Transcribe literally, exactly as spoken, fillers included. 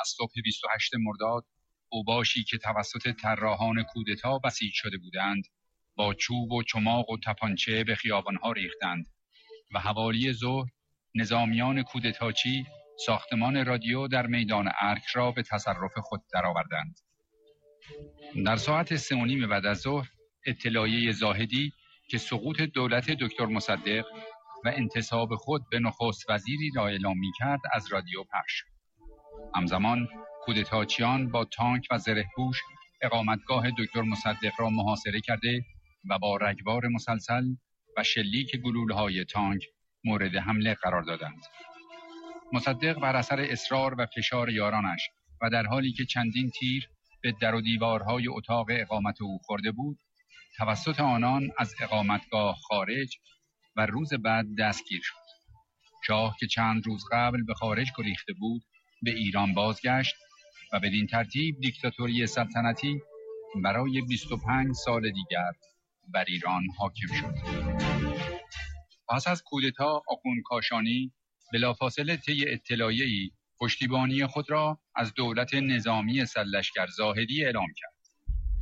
از صبح بیست و هشتم مرداد اوباشی که توسط طراحان کودتا بسیج شده بودند با چوب و چماق و تپانچه به خیابانها ریختند و حوالی ظهر نظامیان کودتاچی ساختمان رادیو در میدان ارک را به تصرف خود درآوردند. در ساعت سه و نیم بعد از ظهر اطلاعیه زاهدی که سقوط دولت دکتر مصدق و انتصاب خود به نخست وزیری را اعلام می‌کرد از رادیو پخش شد. همزمان کودتاچیان با تانک و زره‌پوش اقامتگاه دکتر مصدق را محاصره کرده و با رگبار مسلسل و شلیک گلوله‌های تانک مورد حمله قرار دادند. مصدق بر اثر اصرار و فشار یارانش و در حالی که چندین تیر به در و دیوارهای اتاق اقامت او خورده بود، توسط آنان از اقامتگاه خارج و روز بعد دستگیر شد. شاه که چند روز قبل به خارج گریخته بود، به ایران بازگشت و بدین ترتیب دیکتاتوری سلطنتی برای بیست و پنج سال دیگر بر ایران حاکم شد. پس از کودتا آخوند کاشانی بلافاصله طی اطلاعیه‌ای پشتیبانی خود را از دولت نظامی سرلشکر زاهدی اعلام کرد.